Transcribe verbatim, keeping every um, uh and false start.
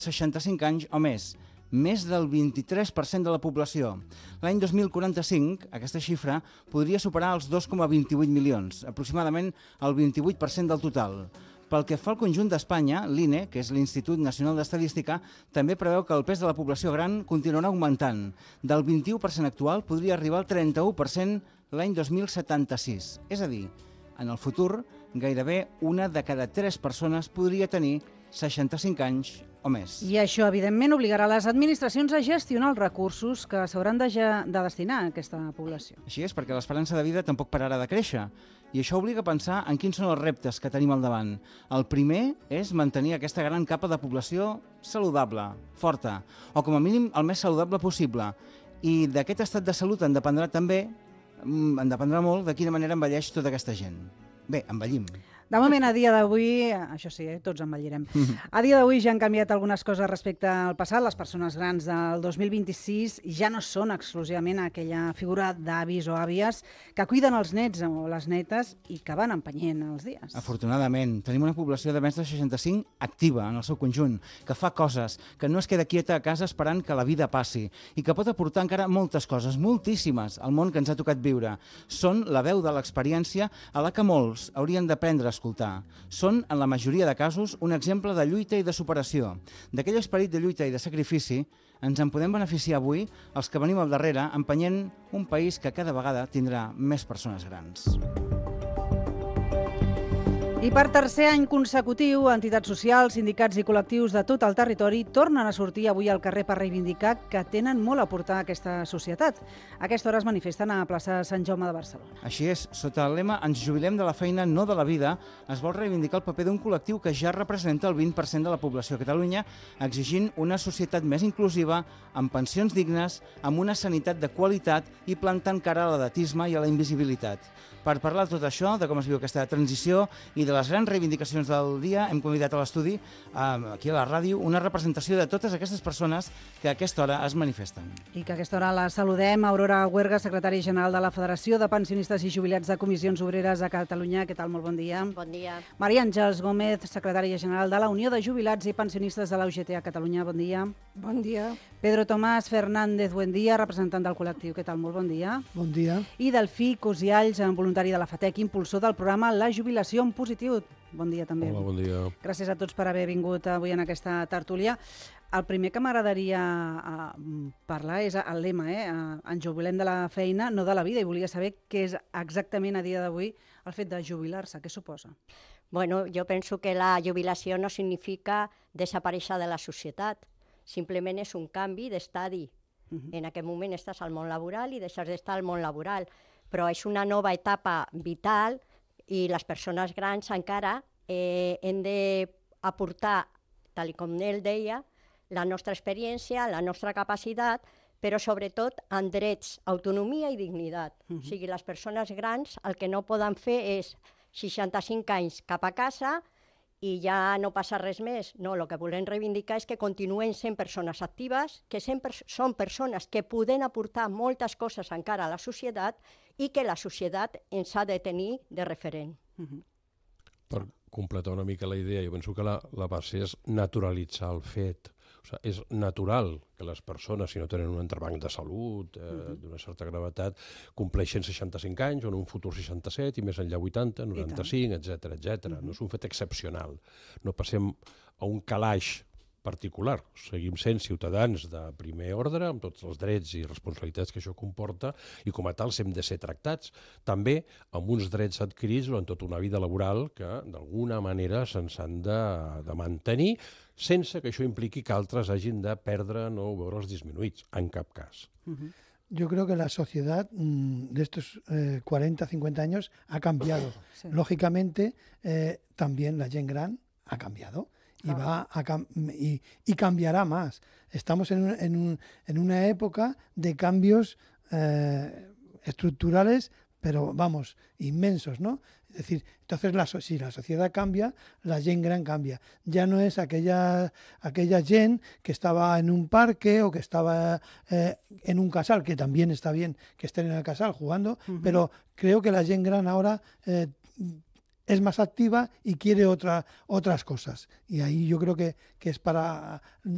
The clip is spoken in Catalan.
seixanta-cinc anys o més, més del vint-i-tres per cent de la població. L'any dos mil quaranta-cinc, aquesta xifra podria superar els dos coma vint-i-vuit milions, aproximadament el vint-i-vuit per cent del total. Pel que fa al conjunt d'Espanya, l'I N E, que és l'Institut Nacional d'Estadística, també preveu que el pes de la població gran continuarà augmentant. Del vint-i-u per cent actual podria arribar al trenta-u per cent l'any dos mil setanta-sis. És a dir, en el futur, gairebé una de cada tres persones podria tenir seixanta-cinc anys o més. I això, evidentment, obligarà les administracions a gestionar els recursos que s'hauran de, de destinar a aquesta població. Així és, perquè l'esperança de vida tampoc pararà de créixer. I això obliga a pensar en quins són els reptes que tenim al davant. El primer és mantenir aquesta gran capa de població saludable, forta, o com a mínim el més saludable possible. I d'aquest estat de salut en dependrà també, en dependrà molt de quina manera envelleix tota aquesta gent. Bé, envellim. De moment, a dia d'avui, això sí, eh, tots envellirem. A dia d'avui ja han canviat algunes coses respecte al passat. Les persones grans del dos mil vint-i-sis ja no són exclusivament aquella figura d'avis o àvies que cuiden els nets o les netes i que van empenyent els dies. Afortunadament, tenim una població de més de seixanta-cinc activa en el seu conjunt, que fa coses, que no es queda quieta a casa esperant que la vida passi i que pot aportar encara moltes coses, moltíssimes, al món que ens ha tocat viure. Són la veu de l'experiència a la que molts haurien d'aprendre a escoltar. Són, en la majoria de casos, un exemple de lluita i de superació. D'aquell esperit de lluita i de sacrifici ens en podem beneficiar avui els que venim al darrere empenyent un país que cada vegada tindrà més persones grans. I per tercer any consecutiu, entitats socials, sindicats i col·lectius de tot el territori tornen a sortir avui al carrer per reivindicar que tenen molt a aportar a aquesta societat. A aquesta hora es manifesten a plaça Sant Jaume de Barcelona. Així és, sota el lema "Ens jubilem de la feina, no de la vida", es vol reivindicar el paper d'un col·lectiu que ja representa el vint per cent de la població a Catalunya, exigint una societat més inclusiva, amb pensions dignes, amb una sanitat de qualitat i plantant cara a l'edatisme i a la invisibilitat. Per parlar de tot això, de com es viu aquesta transició i de les grans reivindicacions del dia, hem convidat a l'estudi, aquí a la ràdio, una representació de totes aquestes persones que a aquesta hora es manifesten. I que a aquesta hora la saludem. Aurora Huerga, secretària general de la Federació de Pensionistes i Jubilats de Comissions Obreres a Catalunya. Què tal? Molt bon dia. Bon dia. Maria Àngels Gómez, secretària general de la Unió de Jubilats i Pensionistes de la U G T a Catalunya. Bon dia. Bon dia. Pedro Tomàs Fernández Buendía, representant del col·lectiu. Què tal? Molt bon dia. Bon dia. I Delfí Cosialls, voluntari de la FATEC, impulsor del programa La Jubilació en Positiu. Bon dia també. Hola, bon dia. Gràcies a tots per haver vingut avui en aquesta tertúlia. El primer que m'agradaria parlar és el lema, eh? Ens jubilem de la feina, no de la vida, i volia saber què és exactament a dia d'avui el fet de jubilar-se. Què suposa? Bueno, jo penso que la jubilació no significa desaparèixer de la societat, simplement és un canvi d'estadi. Uh-huh. En aquest moment estàs al món laboral i deixes d'estar al món laboral, però és una nova etapa vital i les persones grans encara eh, hem d'aportar, tal com ell deia, la nostra experiència, la nostra capacitat, però sobretot en drets, autonomia i dignitat. Uh-huh. O sigui, les persones grans el que no poden fer és seixanta-cinc anys cap a casa i ja no passa res més. No, el que volem reivindicar és que continuen sent persones actives, que sempre són persones que poden aportar moltes coses encara a la societat i que la societat ens ha de tenir de referent. Uh-huh. Per completar una mica la idea, jo penso que la, la base és naturalitzar el fet. O sigui, és natural que les persones, si no tenen un entrebanc de salut eh, uh-huh. d'una certa gravetat, compleixen seixanta-cinc anys, o en un futur seixanta-set, i més enllà vuitanta, noranta-cinc, etcètera, etcètera. Uh-huh. No és un fet excepcional. No passem a un calaix particular. Seguim sent ciutadans de primer ordre, amb tots els drets i responsabilitats que això comporta, i com a tals hem de ser tractats. També amb uns drets adquirits durant tota una vida laboral que, d'alguna manera, se'ns han de, de mantenir, sense que això impliqui que altres hagin de perdre o veure'ls disminuïts, en cap cas. Uh-huh. Yo creo que la sociedad mmm, de estos eh, cuarenta, cincuenta años ha cambiado. Sí. Lógicamente, eh, también la gent gran ha cambiado. Y, claro. va a cam y, y cambiará más. Estamos en, un, en, un, en una época de cambios eh, estructurales, pero vamos, inmensos, ¿no? Es decir, entonces la, si la sociedad cambia, la gent gran cambia. Ya no es aquella, aquella gent que estaba en un parque o que estaba eh, en un casal, que también está bien que estén en el casal jugando, uh-huh. pero creo que la gent gran ahora eh, es más activa y quiere otra, otras cosas. Y ahí yo creo que, que es para